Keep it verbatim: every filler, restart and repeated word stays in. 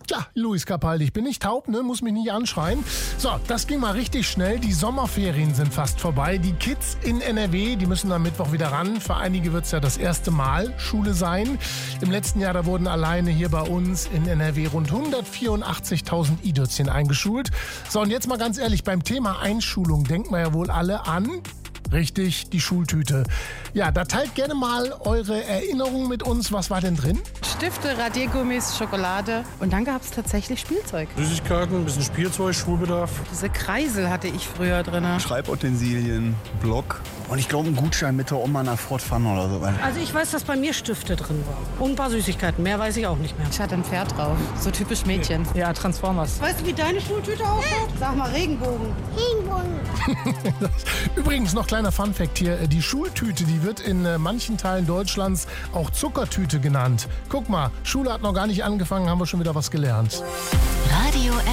Tja, Luis Capaldi, ich bin nicht taub, ne? Muss mich nicht anschreien. So, das ging mal richtig schnell. Die Sommerferien sind fast vorbei. Die Kids in N R W, die müssen am Mittwoch wieder ran. Für einige wird es ja das erste Mal Schule sein. Im letzten Jahr, da wurden alleine hier bei uns in N R W rund hundertvierundachtzigtausend I-Dötzchen eingeschult. So, und jetzt mal ganz ehrlich, beim Thema Einschulung denken wir ja wohl alle an... Richtig, die Schultüte. Ja, da teilt gerne mal eure Erinnerungen mit uns. Was war denn drin? Stifte, Radiergummis, Schokolade. Und dann gab es tatsächlich Spielzeug. Süßigkeiten, ein bisschen Spielzeug, Schulbedarf. Diese Kreisel hatte ich früher drin. Schreibutensilien, Block. Und ich glaube, ein Gutschein mit der Oma nach Fort Fun oder so. Also ich weiß, dass bei mir Stifte drin waren. Und ein paar Süßigkeiten. Mehr weiß ich auch nicht mehr. Ich hatte ein Pferd drauf. So typisch Mädchen. Ja, Transformers. Weißt du, wie deine Schultüte ausschaut? Sag mal, Regenbogen. Regenbogen. Übrigens noch kleiner Funfact hier. Die Schultüte, die wird in manchen Teilen Deutschlands auch Zuckertüte genannt. Guck mal, Schule hat noch gar nicht angefangen, haben wir schon wieder was gelernt. Radio